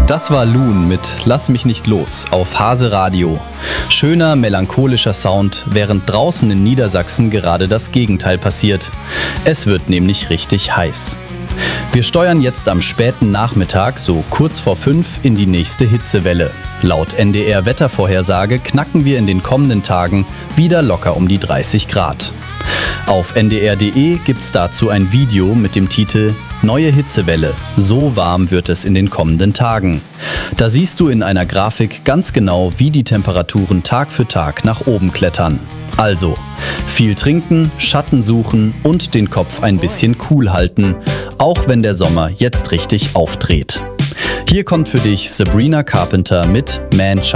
Das war Loon mit Lass mich nicht los auf Hase Radio. Schöner, melancholischer Sound, während draußen in Niedersachsen gerade das Gegenteil passiert. Es wird nämlich richtig heiß. Wir steuern jetzt am späten Nachmittag, so kurz vor 5, in die nächste Hitzewelle. Laut NDR-Wettervorhersage knacken wir in den kommenden Tagen wieder locker um die 30 Grad. Auf ndr.de gibt's dazu ein Video mit dem Titel Neue Hitzewelle, so warm wird es in den kommenden Tagen. Da siehst du in einer Grafik ganz genau, wie die Temperaturen Tag für Tag nach oben klettern. Also, viel trinken, Schatten suchen und den Kopf ein bisschen cool halten, auch wenn der Sommer jetzt richtig aufdreht. Hier kommt für dich Sabrina Carpenter mit Man Child.